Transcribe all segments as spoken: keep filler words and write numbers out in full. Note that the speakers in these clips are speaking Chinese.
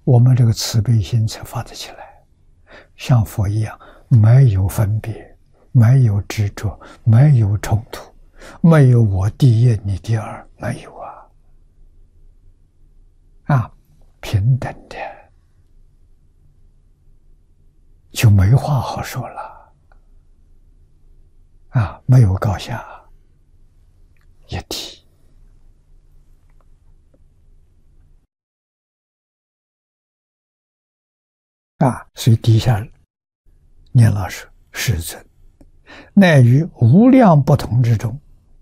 我们这个慈悲心才发得起来，像佛一样，没有分别，没有执着，没有冲突，没有我第一你第二，没有啊，啊，平等的，就没话好说了，啊，没有高下，一体。啊，所以底下念老师世尊，乃于无量不同之中，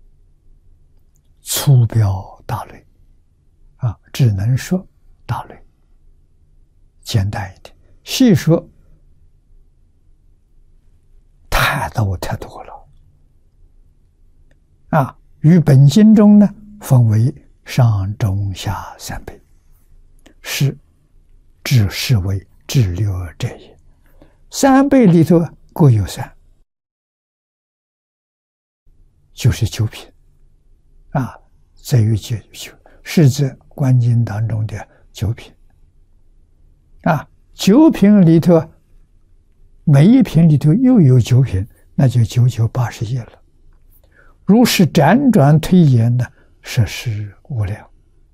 粗表大类，啊，只能说大类，简单一点，细说太多太多了。啊，于本经中呢，分为上中下三辈，是至是为至六者也。三辈里头各有三，就是九品啊，在于九九是指观经当中的九品啊，九品里头每一品里头又有九品，那就九九八十一了。如是辗转推演呢，实是无量。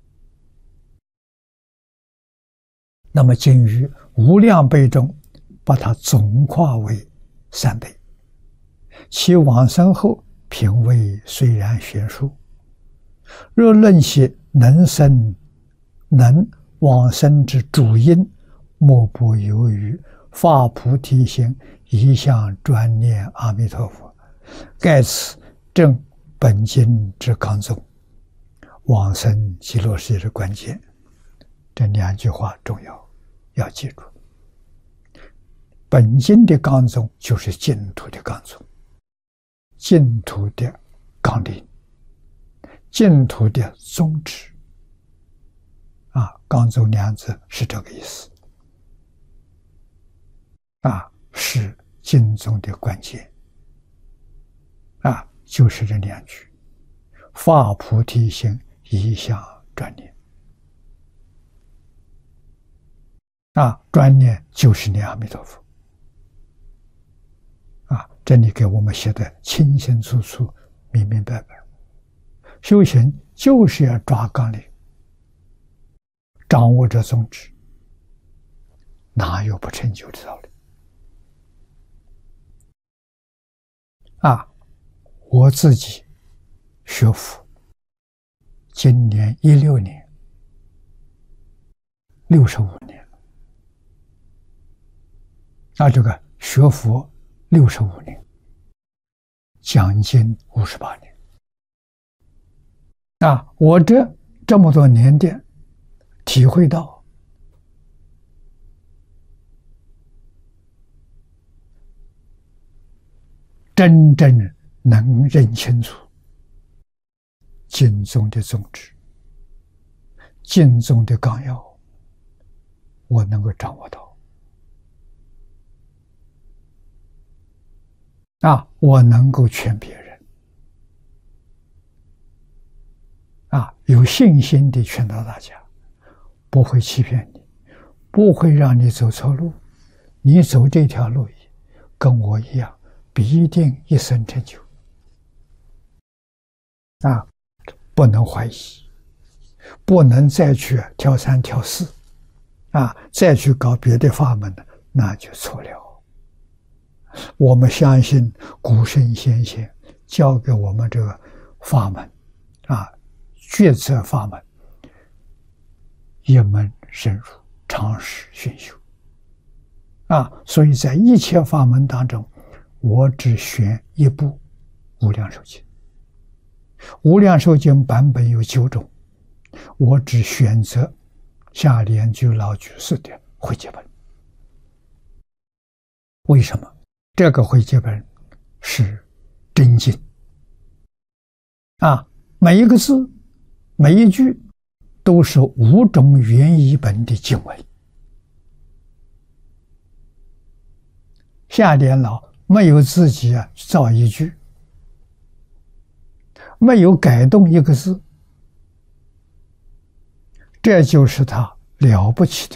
那么经于无量辈中，把它总化为三辈，其往生后品位虽然悬殊，若论其能生能往生之主因，莫不由于发菩提心，一向专念阿弥陀佛，盖此正本经之纲宗，往生极乐世界的关键。这两句话重要，要记住。本经的纲宗就是净土的纲宗，净土的纲领，净土的宗旨。啊，纲宗两字是这个意思。啊，是经宗的关键。啊，就是这两句：发菩提心，一向专念。啊，专念就是念阿弥陀佛。啊，这里给我们写的清清楚楚、明明白白。修行就是要抓纲领，掌握这宗旨，哪有不成就的道理？啊，我自己学佛，今年一六年，六十五年。啊，这个学佛六十五年，讲经五十八年。啊，我这这么多年的体会到，真正能认清楚经宗的宗旨，经宗的纲要，我能够掌握到。啊，我能够劝别人，啊，有信心地劝导大家，不会欺骗你，不会让你走错路，你走这条路跟我一样，必定一生成就。啊，不能怀疑，不能再去挑三挑四，啊，再去搞别的法门，那就错了。我们相信古圣先贤教给我们这个法门，啊，决策法门，一门深入，常识熏修。啊，所以在一切法门当中，我只选一部《无量寿经》。《无量寿经》版本有九种，我只选择下莲居老居士的汇解本。为什么？这个汇解本是真经啊，每一个字每一句都是五种原译本的经文。下莲老没有自己啊造一句，没有改动一个字，这就是他了不起的